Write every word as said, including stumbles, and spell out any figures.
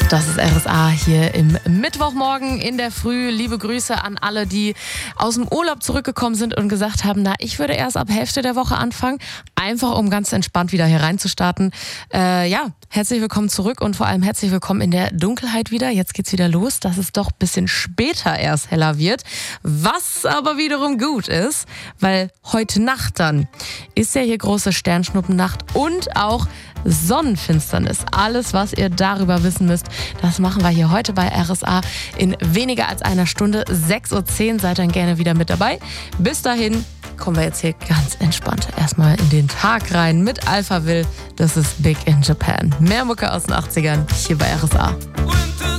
Das ist R S A hier im Mittwochmorgen in der Früh. Liebe Grüße an alle, die aus dem Urlaub zurückgekommen sind und gesagt haben, na, ich würde erst ab Hälfte der Woche anfangen, einfach um ganz entspannt wieder hier reinzustarten. Äh, ja, herzlich willkommen zurück und vor allem herzlich willkommen in der Dunkelheit wieder. Jetzt geht's wieder los, dass es doch ein bisschen später erst heller wird, was aber wiederum gut ist, weil heute Nacht dann ist ja hier große Sternschnuppennacht und auch Sonnenfinsternis. Alles, was ihr darüber wissen müsst, das machen wir hier heute bei R S A in weniger als einer Stunde. sechs Uhr zehn seid dann gerne wieder mit dabei. Bis dahin kommen wir jetzt hier ganz entspannt erstmal in den Tag rein mit Alphaville. Das ist Big in Japan. Mehr Mucke aus den achtzigern hier bei R S A.